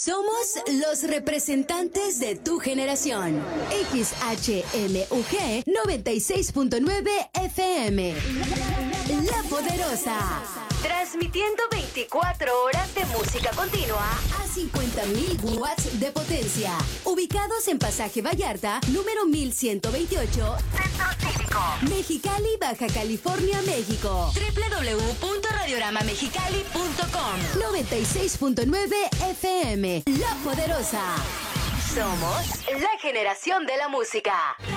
Somos los representantes de tu generación. XHMUG 96.9 FM. La Poderosa. Transmitiendo 24 horas de música continua a 50.000 watts de potencia. Ubicados en Pasaje Vallarta, número 1128, Centro Cívico, Mexicali, Baja California, México. www.radioramamexicali.com. 96.9 FM. La Poderosa. Somos la generación de la música.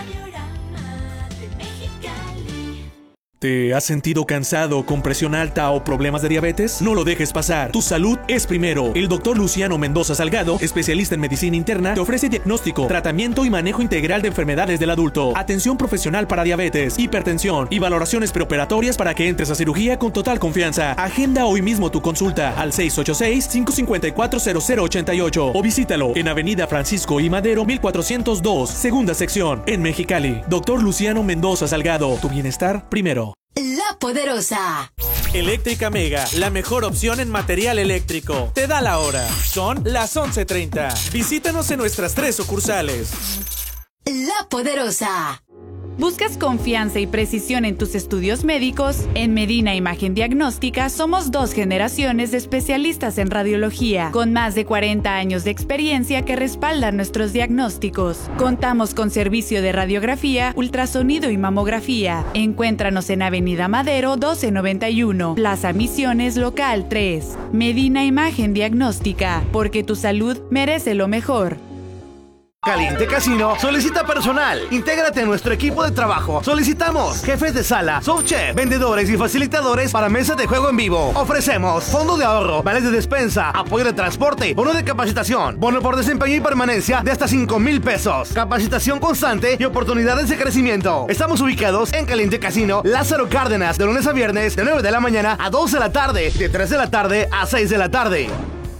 ¿Te has sentido cansado, con presión alta o problemas de diabetes? No lo dejes pasar. Tu salud es primero. El Dr. Luciano Mendoza Salgado, especialista en medicina interna, te ofrece diagnóstico, tratamiento y manejo integral de enfermedades del adulto, atención profesional para diabetes, hipertensión y valoraciones preoperatorias para que entres a cirugía con total confianza. Agenda hoy mismo tu consulta al 686-554-0088 o visítalo en Avenida Francisco I. Madero 1402, segunda sección, en Mexicali. Dr. Luciano Mendoza Salgado, tu bienestar primero. La Poderosa. Eléctrica Mega, la mejor opción en material eléctrico. Te da la hora. Son las 11:30. Visítanos en nuestras 3 sucursales. La Poderosa. ¿Buscas confianza y precisión en tus estudios médicos? En Medina Imagen Diagnóstica somos 2 generaciones de especialistas en radiología, con más de 40 años de experiencia que respaldan nuestros diagnósticos. Contamos con servicio de radiografía, ultrasonido y mamografía. Encuéntranos en Avenida Madero 1291, Plaza Misiones Local 3. Medina Imagen Diagnóstica, porque tu salud merece lo mejor. Caliente Casino solicita personal. Intégrate a nuestro equipo de trabajo. Solicitamos jefes de sala, subchef, vendedores y facilitadores para mesas de juego en vivo. Ofrecemos fondo de ahorro, vales de despensa, apoyo de transporte, bono de capacitación, bono por desempeño y permanencia de hasta 5,000 pesos. Capacitación constante y oportunidades de crecimiento. Estamos ubicados en Caliente Casino, Lázaro Cárdenas, de lunes a viernes, de 9 de la mañana a 2 de la tarde, de 3 de la tarde a 6 de la tarde.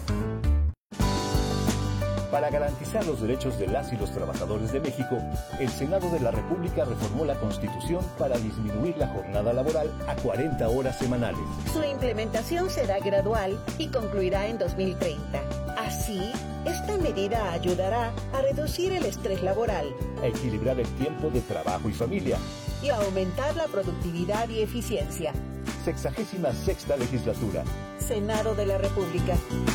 Para garantizar los derechos de las y los trabajadores de México, el Senado de la República reformó la Constitución para disminuir la jornada laboral a 40 horas semanales. Su implementación será gradual y concluirá en 2030. Así, esta medida ayudará a reducir el estrés laboral, a equilibrar el tiempo de trabajo y familia y a aumentar la productividad y eficiencia. 66ª legislatura. Senado de la República.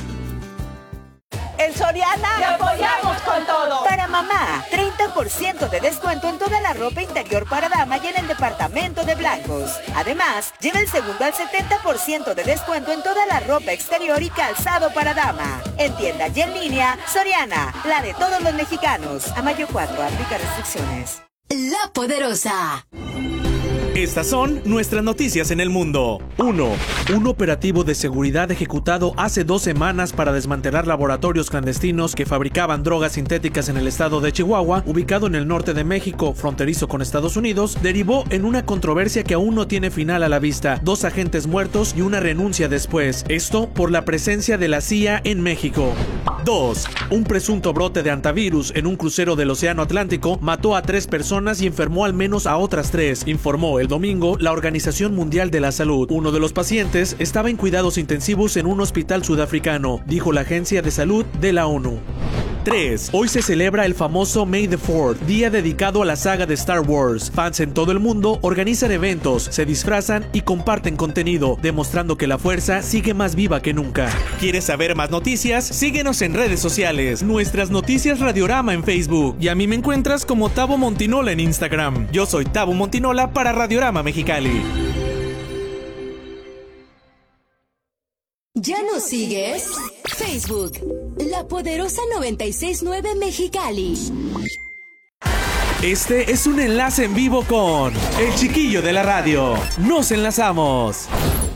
En Soriana ¡te apoyamos con todo! Para mamá, 30% de descuento en toda la ropa interior para dama y en el departamento de blancos. Además, lleva el segundo al 70% de descuento en toda la ropa exterior y calzado para dama. En tienda y en línea, Soriana, la de todos los mexicanos. A mayo 4, aplica restricciones. La Poderosa. Estas son nuestras noticias en el mundo. 1. Un operativo de seguridad ejecutado hace 2 semanas para desmantelar laboratorios clandestinos que fabricaban drogas sintéticas en el estado de Chihuahua, ubicado en el norte de México, fronterizo con Estados Unidos, derivó en una controversia que aún no tiene final a la vista. 2 agentes muertos y una renuncia después. Esto por la presencia de la CIA en México. 2. Un presunto brote de antivirus en un crucero del Océano Atlántico mató a 3 personas y enfermó al menos a otras 3, informó el domingo la Organización Mundial de la Salud. Uno de los pacientes estaba en cuidados intensivos en un hospital sudafricano, dijo la Agencia de Salud de la ONU. 3. Hoy se celebra el famoso May the 4th, día dedicado a la saga de Star Wars. Fans en todo el mundo organizan eventos, se disfrazan y comparten contenido, demostrando que la fuerza sigue más viva que nunca. ¿Quieres saber más noticias? Síguenos en redes sociales. Nuestras noticias Radiorama en Facebook. Y a mí me encuentras como Tabo Montinola en Instagram. Yo soy Tabo Montinola para Radiorama Mexicali. ¿Ya nos sigues? Facebook, La Poderosa 96.9 Mexicali. Este es un enlace en vivo con el chiquillo de la radio. Nos enlazamos.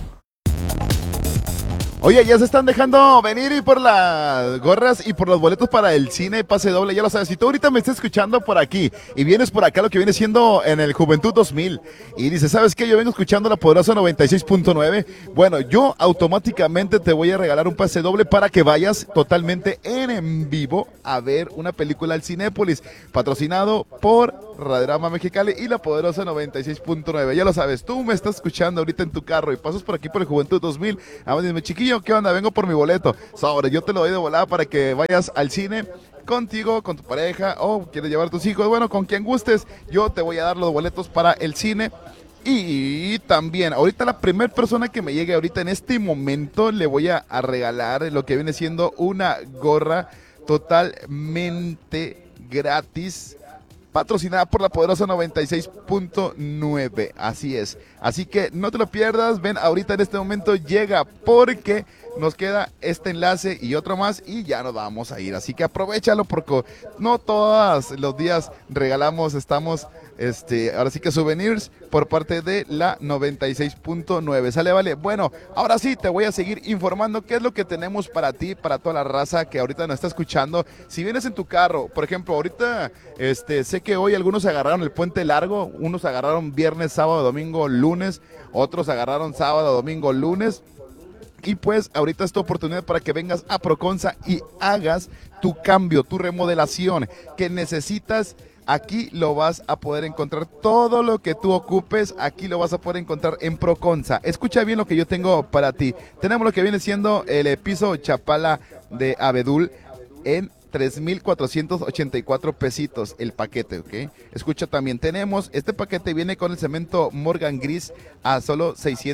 Oye, ya se están dejando venir y por las gorras y por los boletos para el cine pase doble, ya lo sabes. Si tú ahorita me estás escuchando por aquí y vienes por acá lo que viene siendo en el Juventud 2000 y dices, ¿sabes qué? Yo vengo escuchando la Poderosa 96.9. Bueno, yo automáticamente te voy a regalar un pase doble para que vayas totalmente en vivo a ver una película al Cinépolis, patrocinado por Radiorama Mexicali y la Poderosa 96.9. Ya lo sabes, tú me estás escuchando ahorita en tu carro y pasas por aquí por el Juventud 2000. Ahora dime, chiquillo, chiquillo, ¿qué onda? Vengo por mi boleto. Sobre, yo te lo doy de volada para que vayas al cine contigo, con tu pareja, o quieres llevar a tus hijos, bueno, con quien gustes, yo te voy a dar los boletos para el cine. Y también, ahorita la primera persona que me llegue ahorita en este momento, le voy a regalar lo que viene siendo una gorra totalmente gratis, patrocinada por la poderosa 96.9, así es, así que no te lo pierdas, ven ahorita en este momento, llega porque nos queda este enlace y otro más y ya nos vamos a ir, así que aprovéchalo porque no todos los días regalamos, ahora sí que souvenirs por parte de la 96.9, ¿sale? Vale, bueno, ahora sí te voy a seguir informando qué es lo que tenemos para ti, para toda la raza que ahorita nos está escuchando. Si vienes en tu carro, por ejemplo, ahorita sé que hoy algunos agarraron el puente largo, unos agarraron viernes, sábado, domingo, lunes, otros agarraron sábado, domingo, lunes. Y pues ahorita es tu oportunidad para que vengas a Proconsa y hagas tu cambio, tu remodelación que necesitas. Aquí lo vas a poder encontrar, todo lo que tú ocupes, aquí lo vas a poder encontrar en Proconsa. Escucha bien lo que yo tengo para ti. Tenemos lo que viene siendo el piso Chapala de Abedul en 3,484 pesitos el paquete, ¿ok? Escucha también, tenemos, este paquete viene con el cemento Morgan Gris a solo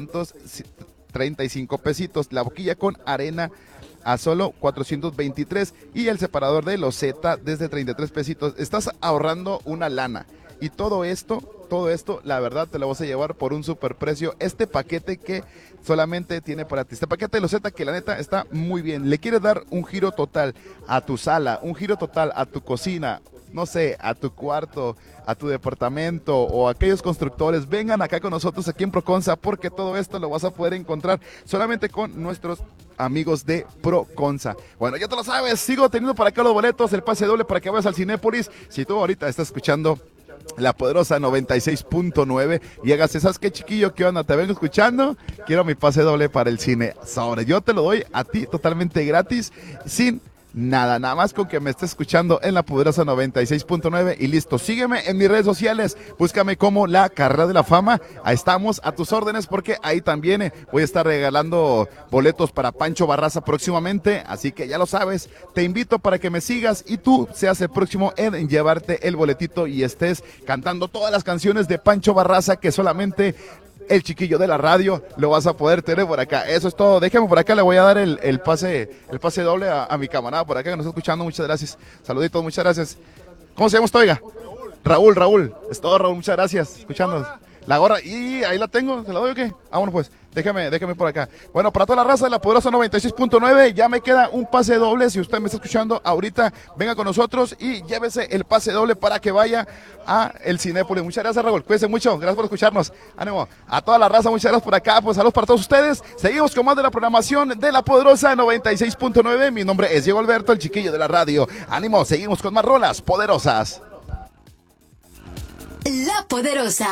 635 pesitos, la boquilla con arena a solo 423 y el separador de loseta desde 33 pesitos. Estás ahorrando una lana y todo esto, la verdad te lo vas a llevar por un super precio. Este paquete que solamente tiene para ti, este paquete de loseta que la neta está muy bien. Le quieres dar un giro total a tu sala, un giro total a tu cocina, no sé, a tu cuarto, a tu departamento o a aquellos constructores, vengan acá con nosotros aquí en Proconsa porque todo esto lo vas a poder encontrar solamente con nuestros amigos de Proconsa. Bueno, ya te lo sabes, sigo teniendo para acá los boletos, el pase doble para que vayas al Cinépolis. Si tú ahorita estás escuchando la poderosa 96.9 y hagas, ¿sabes qué, chiquillo? ¿Qué onda? ¿Te vengo escuchando? Quiero mi pase doble para el cine. Sobre, yo te lo doy a ti totalmente gratis, sin nada más con que me estés escuchando en la poderosa 96.9 y listo. Sígueme en mis redes sociales, búscame como La Carrera de la Fama, ahí estamos a tus órdenes porque ahí también voy a estar regalando boletos para Pancho Barraza próximamente, así que ya lo sabes, te invito para que me sigas y tú seas el próximo en llevarte el boletito y estés cantando todas las canciones de Pancho Barraza que solamente el chiquillo de la radio lo vas a poder tener por acá. Eso es todo. Déjame por acá, le voy a dar el pase doble a mi camarada por acá que nos está escuchando. Muchas gracias. Saluditos, muchas gracias. ¿Cómo se llama usted, oiga? Raúl. Es todo, Raúl. Muchas gracias. Escuchando. La gorra, y ahí la tengo. ¿Se la doy o qué? Vámonos pues. Déjame por acá. Bueno, para toda la raza de la poderosa 96.9, ya me queda un pase doble. Si usted me está escuchando ahorita, venga con nosotros y llévese el pase doble para que vaya a el Cinépolis. Muchas gracias, Raúl. Cuídense mucho. Gracias por escucharnos. Ánimo. A toda la raza, muchas gracias por acá. Pues saludos para todos ustedes. Seguimos con más de la programación de la poderosa 96.9. Mi nombre es Diego Alberto, el chiquillo de la radio. Ánimo, seguimos con más rolas poderosas. La Poderosa.